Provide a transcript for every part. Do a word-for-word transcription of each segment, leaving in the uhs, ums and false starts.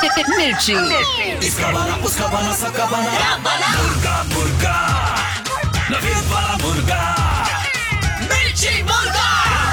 मिर्ची। इसका बना, उसका बना, सबका बना, मुर्गा मुर्गा, नवीद वाला मुर्गा, मिर्ची मुर्गा।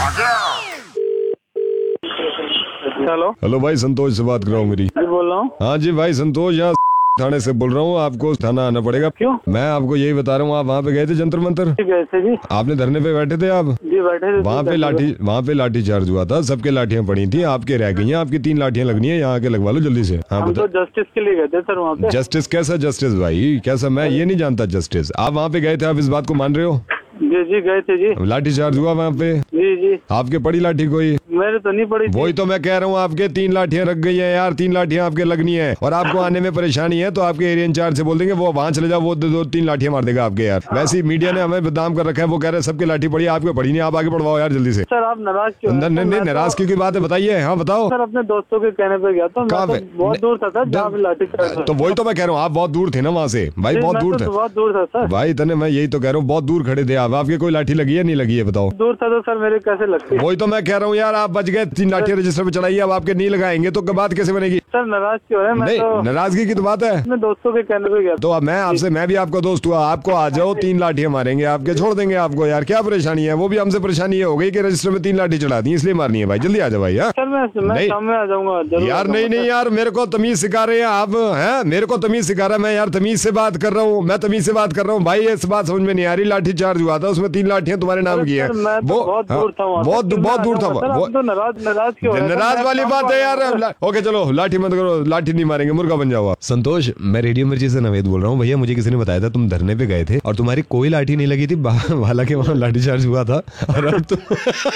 हेलो हेलो भाई, संतोष से बात कर रहा हूँ मेरी। जी बोल रहा हूँ। हाँ जी भाई, संतोष यहाँ थाने से बोल रहा हूँ। आपको थाना आना पड़ेगा। क्यों? मैं आपको यही बता रहा हूँ, आप वहाँ पे गए थे जंतर मंतर? जी गए थे जी। आपने धरने पे बैठे थे आप? जी बैठे थे। वहाँ पे लाठी वहाँ पे लाठी चार्ज हुआ था, सबके लाठियाँ पड़ी थी, आपके रह गई हैं। आपकी तीन लाठियाँ लगनी है, यहाँ के लगवा लो जल्दी से। हाँ हम बता। तो जस्टिस के लिए गए थे सर वहाँ पे। जस्टिस कैसा जस्टिस भाई, कैसा? मैं ये नहीं जानता जस्टिस। आप वहाँ पे गए थे, आप इस बात को मान रहे हो? जी जी गए थे जी। लाठी चार्ज हुआ वहाँ पे? जी जी। आपके पड़ी लाठी कोई? मेरे तो नहीं पड़ी। वही तो मैं कह रहा हूँ, आपके तीन लाठियाँ रख गई हैं यार, तीन लाठियाँ आपके लगनी है। और आपको आने में परेशानी है तो आपके एरिया इंचार्ज से बोल देंगे, वो वहाँ चले जाओ, वो दो, दो तीन लाठियाँ मार देगा आपके यार। वैसे ही मीडिया ने हमें बदनाम कर रखा है, वो कह रहे हैं सबके लाठी पड़ी, आपके पड़ी नहीं। आप आगे बढ़वाओ यार जल्दी से। सर आप नाराज क्यों? नहीं नहीं, नाराज क्यों की बात है बताइए। हाँ बताओ। सर अपने दोस्तों के कहने पे गया था। कहाँ पे? बहुत दूर था सर, जहाँ पे लाठी चार्ज। तो वही तो मैं कह रहा हूँ, आप बहुत दूर थे ना वहाँ से भाई, बहुत दूर थे। बहुत दूर था सर भाई तने मैं यही तो कह रहा हूँ, बहुत दूर खड़े थे आप। आपके कोई लाठी लगी है नहीं लगी है बताओ? दूर था तो सर मेरे कैसे लगती? वही तो मैं कह रहा हूँ यार, आप बच गए। तीन लाठियाँ रजिस्टर पे चढ़ाई, अब आपके नहीं लगाएंगे तो बात कैसे बनेगी? सर नाराज क्यों है? मैं नहीं तो नाराजगी की तो बात है। अपने दोस्तों के कहने पे गया। तो अब मैं आपसे, मैं भी आपका दोस्त हुआ, आपको आ जाओ, तीन लाठियां मारेंगे आपके, छोड़ देंगे आपको यार। क्या परेशानी है? वो भी हमसे परेशानी हो गई कि रजिस्टर में तीन लाठी चढ़ा दी, इसलिए मारनी है भाई। जल्दी आ जाओ भाई। यार सर मैं मैं शाम में आ जाऊंगा यार। नहीं नहीं यार, मेरे को तमीज सिखा रहे हैं आप हैं? मेरे को तमीज सिखा रहा है। मैं यार तमीज से बात कर रहा हूँ, मैं तमीज से बात कर रहा हूँ भाई। इस बात समझ में नहीं आ रही। लाठी चार्ज हुआ था, उसमें तीन लाठियां तुम्हारे नाम की है। वो बहुत दूर था, बहुत बहुत दूर था। नाराज नाराज क्यों? नाराज वाली बात है यार। ओके चलो, लाठी मत करो, लाठी नहीं मारेंगे, मुर्गा बन जाओ आप। संतोष, मैं रेडियो मिर्ची से नवेद बोल रहा हूँ। भैया मुझे किसी ने बताया था तुम धरने पे गए थे और तुम्हारी कोई लाठी नहीं लगी थी, हालांकि वहाँ लाठी चार्ज हुआ था। और अब तुम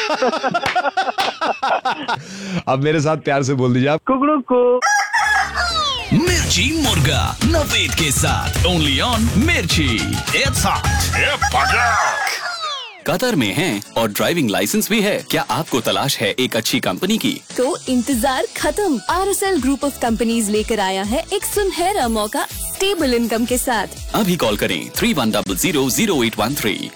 अब मेरे साथ प्यार से बोल दीजिए आप, कुकड़ू को। मिर्ची मुर्गा नवेद के साथ, ओनली ऑन मिर्ची। It's hot. कतर में हैं और ड्राइविंग लाइसेंस भी है। क्या आपको तलाश है एक अच्छी कंपनी की? तो इंतजार खत्म। R S L group of companies लेकर आया है एक सुनहरा मौका स्टेबल इनकम के साथ। अभी कॉल करें three one double zero zero eight one three.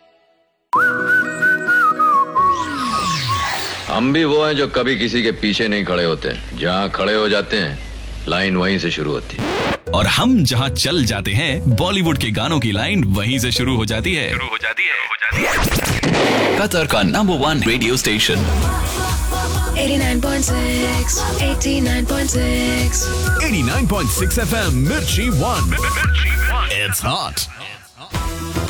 हम भी वो हैं जो कभी किसी के पीछे नहीं खड़े होते। जहाँ खड़े हो जाते हैं लाइन वहीं से शुरू होती है। और हम जहाँ चल जाते हैं बॉलीवुड के गानों की लाइन वहीं से शुरू हो जाती है। शुरू हो जाती है, हो जाती है। कतर का number one radio station eighty nine point six, eighty nine point six, eighty nine point six F M मिर्ची वन। It's hot.